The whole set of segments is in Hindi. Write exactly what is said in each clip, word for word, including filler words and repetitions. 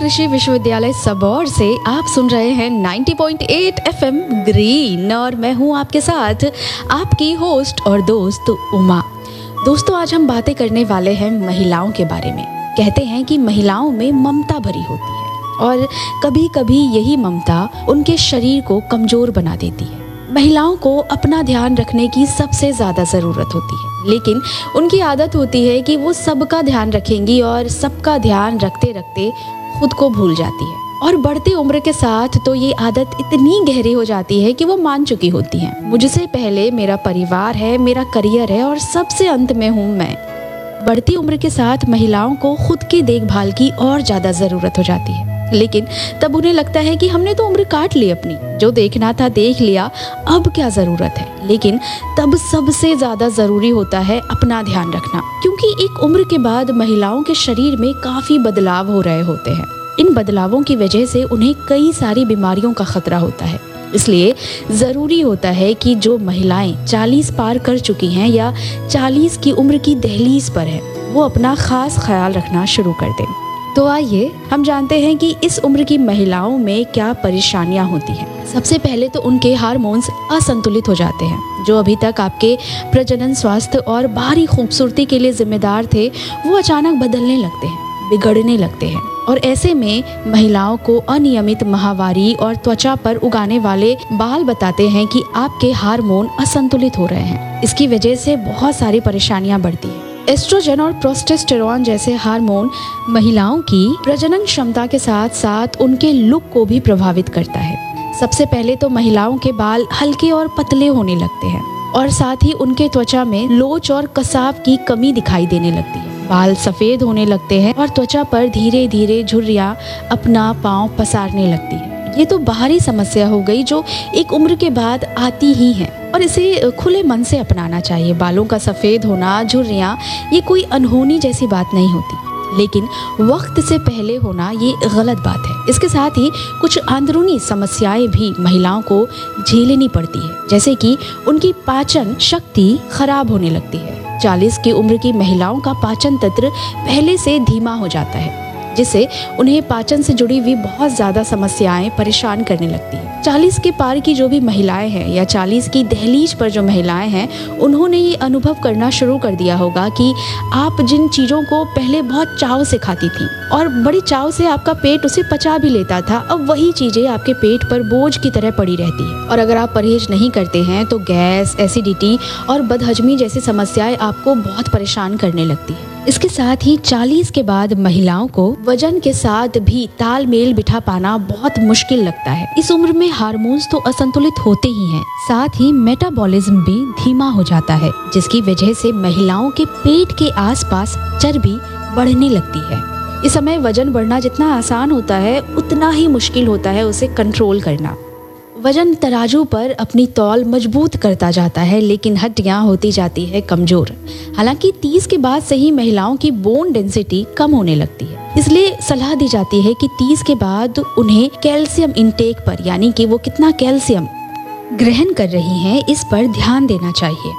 कृषि विश्वविद्यालय सबौर से आप सुन रहे हैं नब्बे पॉइंट आठ एफएम ग्रीन और मैं हूं आपके साथ आपकी होस्ट और दोस्त उमा। दोस्तों, आज हम बातें करने वाले हैं महिलाओं के बारे में। कहते हैं कि महिलाओं में ममता भरी होती है और कभी कभी यही ममता उनके शरीर को कमजोर बना देती है। महिलाओं को अपना ध्यान रखने की सबसे ज़्यादा ज़रूरत होती है, लेकिन उनकी आदत होती है कि वो सबका ध्यान रखेंगी और सबका ध्यान रखते रखते खुद को भूल जाती है। और बढ़ती उम्र के साथ तो ये आदत इतनी गहरी हो जाती है कि वो मान चुकी होती हैं, मुझसे पहले मेरा परिवार है, मेरा करियर है और सबसे अंत में हूँ मैं। बढ़ती उम्र के साथ महिलाओं को खुद की देखभाल की और ज़्यादा ज़रूरत हो जाती है, लेकिन तब उन्हें लगता है कि हमने तो उम्र काट ली अपनी, जो देखना था देख लिया, अब क्या ज़रूरत है। लेकिन तब सबसे ज़्यादा ज़रूरी होता है अपना ध्यान रखना, क्योंकि एक उम्र के बाद महिलाओं के शरीर में काफ़ी बदलाव हो रहे होते हैं। इन बदलावों की वजह से उन्हें कई सारी बीमारियों का खतरा होता है। इसलिए ज़रूरी होता है कि जो महिलाएं चालीस पार कर चुकी हैं या चालीस की उम्र की दहलीज पर हैं, वो अपना ख़ास ख्याल रखना शुरू कर दें। तो आइए हम जानते हैं कि इस उम्र की महिलाओं में क्या परेशानियां होती हैं। सबसे पहले तो उनके हार्मोन्स असंतुलित हो जाते हैं, जो अभी तक आपके प्रजनन स्वास्थ्य और बाहरी खूबसूरती के लिए जिम्मेदार थे, वो अचानक बदलने लगते हैं, बिगड़ने लगते हैं। और ऐसे में महिलाओं को अनियमित माहवारी और त्वचा पर उगाने वाले बाल बताते हैं कि आपके हार्मोन असंतुलित हो रहे हैं। इसकी वजह से बहुत सारी परेशानियां बढ़ती हैं। एस्ट्रोजन और प्रोस्टेस्टेरॉन जैसे हार्मोन महिलाओं की प्रजनन क्षमता के साथ साथ उनके लुक को भी प्रभावित करता है। सबसे पहले तो महिलाओं के बाल हल्के और पतले होने लगते हैं और साथ ही उनके त्वचा में लोच और कसाव की कमी दिखाई देने लगती है। बाल सफेद होने लगते हैं और त्वचा पर धीरे धीरे झुर्रियां अपना पांव पसारने लगती है। ये तो बाहरी समस्या हो गई जो एक उम्र के बाद आती ही है और इसे खुले मन से अपनाना चाहिए। बालों का सफ़ेद होना, झुर्रियाँ, ये कोई अनहोनी जैसी बात नहीं होती, लेकिन वक्त से पहले होना ये गलत बात है। इसके साथ ही कुछ अंदरूनी समस्याएं भी महिलाओं को झेलनी पड़ती है, जैसे कि उनकी पाचन शक्ति खराब होने लगती है। चालीस की उम्र की महिलाओं का पाचन तंत्र पहले से धीमा हो जाता है, जिससे उन्हें पाचन से जुड़ी हुई बहुत ज़्यादा समस्याएं परेशान करने लगती हैं। चालीस के पार की जो भी महिलाएं हैं या चालीस की दहलीज पर जो महिलाएं हैं, उन्होंने ये अनुभव करना शुरू कर दिया होगा कि आप जिन चीज़ों को पहले बहुत चाव से खाती थी और बड़ी चाव से आपका पेट उसे पचा भी लेता था, अब वही चीज़ें आपके पेट पर बोझ की तरह पड़ी रहती है। और अगर आप परहेज नहीं करते हैं तो गैस, एसिडिटी और बदहजमी जैसी समस्याएं आपको बहुत परेशान करने लगती है। इसके साथ ही चालीस के बाद महिलाओं को वजन के साथ भी तालमेल बिठा पाना बहुत मुश्किल लगता है। इस उम्र में हार्मोन्स तो असंतुलित होते ही हैं, साथ ही मेटाबॉलिज्म भी धीमा हो जाता है, जिसकी वजह से महिलाओं के पेट के आसपास चर्बी बढ़ने लगती है। इस समय वजन बढ़ना जितना आसान होता है, उतना ही मुश्किल होता है उसे कंट्रोल करना। वजन तराजू पर अपनी तौल मजबूत करता जाता है, लेकिन हड्डियां होती जाती है कमजोर। हालांकि तीस के बाद से ही महिलाओं की बोन डेंसिटी कम होने लगती है, इसलिए सलाह दी जाती है कि तीस के बाद उन्हें कैल्शियम इंटेक पर, यानी कि वो कितना कैल्शियम ग्रहण कर रही हैं, इस पर ध्यान देना चाहिए।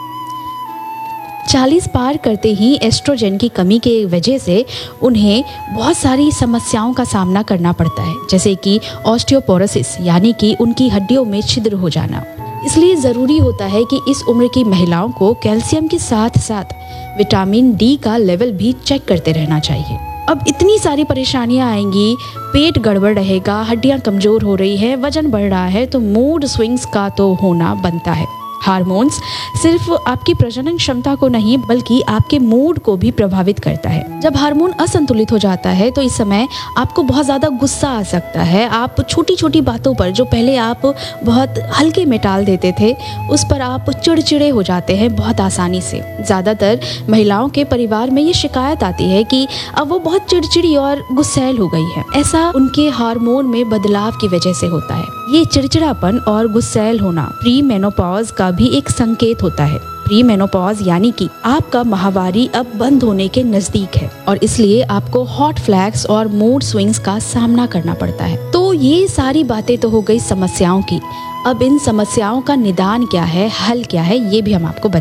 चालीस पार करते ही एस्ट्रोजन की कमी के वजह से उन्हें बहुत सारी समस्याओं का सामना करना पड़ता है, जैसे कि ऑस्टियोपोरोसिस, यानी कि उनकी हड्डियों में छिद्र हो जाना। इसलिए ज़रूरी होता है कि इस उम्र की महिलाओं को कैल्शियम के साथ साथ विटामिन डी का लेवल भी चेक करते रहना चाहिए। अब इतनी सारी परेशानियां आएंगी, पेट गड़बड़ रहेगा, हड्डियां कमज़ोर हो रही है, वजन बढ़ रहा है, तो मूड स्विंग्स का तो होना बनता है। हार्मोन्स सिर्फ आपकी प्रजनन क्षमता को नहीं बल्कि आपके मूड को भी प्रभावित करता है। जब हार्मोन असंतुलित हो जाता है तो इस समय आपको बहुत ज़्यादा गुस्सा आ सकता है। आप छोटी छोटी बातों पर जो पहले आप बहुत हल्के में टाल देते थे, उस पर आप चिड़चिड़े हो जाते हैं बहुत आसानी से। ज़्यादातर महिलाओं के परिवार में ये शिकायत आती है कि अब वो बहुत चिड़चिड़ी और गुस्सैल हो गई है। ऐसा उनके हार्मोन में बदलाव की वजह से होता है। ये चिड़चिड़ापन और गुस्सैल होना प्री मेनोपॉज का भी एक संकेत होता है। प्री मेनोपॉज यानी कि आपका माहवारी अब बंद होने के नजदीक है और इसलिए आपको हॉट फ्लैक्स और मूड स्विंग्स का सामना करना पड़ता है। तो ये सारी बातें तो हो गई समस्याओं की। अब इन समस्याओं का निदान क्या है, हल क्या है, ये भी हम आपको